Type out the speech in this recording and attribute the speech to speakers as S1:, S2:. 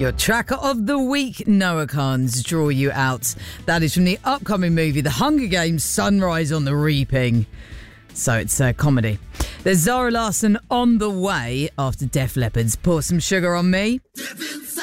S1: Your tracker of the week, Noah Khan's Draw You Out. That is from the upcoming movie, The Hunger Games: Sunrise on the Reaping. So it's a comedy. There's Zara Larsson on the way after Def Leppard's Pour Some Sugar on Me.